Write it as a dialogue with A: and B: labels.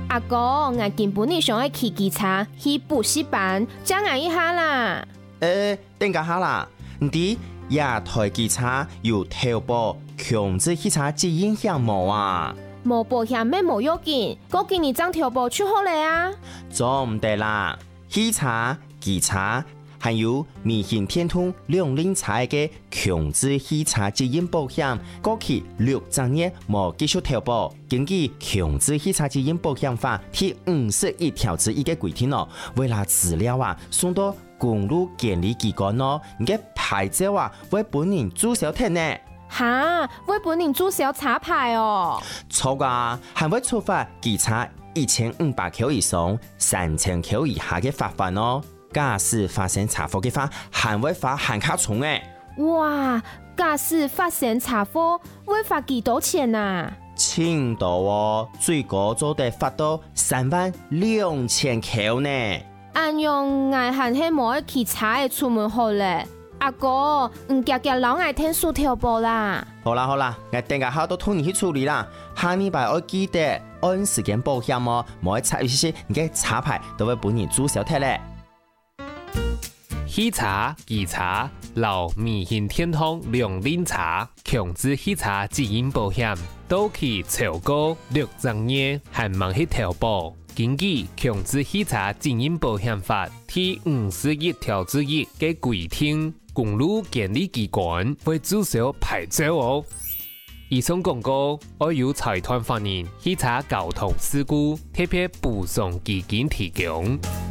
A: 阿公，我根本你想要骑机车去补习班，教我一下啦。
B: 等下下啦，你也台机车有投保强制汽车责任险无啊？
A: 无保险咩无要紧，我给你张投保就好了啊。
B: 做唔得啦，汽车、机车还有微型天通两轮车嘅强制汽车责任保险，过去6整年无继续投保。根据强制汽车责任保险法第51条之一嘅规定哦，为了资料啊送到公路监理机关哦，你嘅牌照啊会本人注销停呢。
A: 哈，为本人注销查牌哦。
B: 错啊，还会处罚机车1500块以上3000块以下嘅罚款哦。假使发生查获嘅话，还会罚限卡重诶。
A: 哇，假使发生查获，会罚几多钱啊？
B: 轻度哦，最高做得罚到32000块呢。
A: 按用爱还是无爱骑车的出门好咧。阿哥，夹老爱听数条报啦。
B: 好啦，我等下好都托你去处理啦。下礼拜我记得按时间保险哦，无爱插一些你嘅车牌都会本人注销脱咧。
C: 汽车、机车、老微型天通两轮车强制汽车责任保险，到期超过6整年，还忙去投保。根据强制汽车责任保险法第51条之一嘅规定，公路监理机关会注销牌照哦。以上广告由财团法人汽车交通事故特别补偿基金提供。